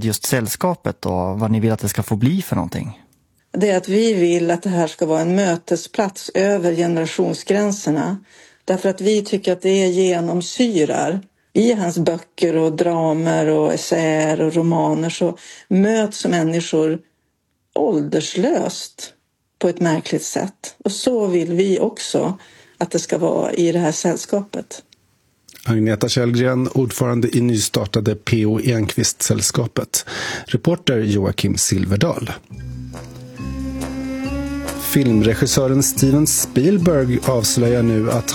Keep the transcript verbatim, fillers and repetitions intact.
just sällskapet och vad ni vill att det ska få bli för någonting? Det är att vi vill att det här ska vara en mötesplats över generationsgränserna. Därför att vi tycker att det genomsyrar. I hans böcker och dramer och essäer och romaner så möts människor ålderslöst på ett märkligt sätt. Och så vill vi också att det ska vara i det här sällskapet. Agneta Källgren, ordförande i nystartade P O Enquist-sällskapet. Reporter Joakim Silverdal. Filmregissören Steven Spielberg avslöjar nu att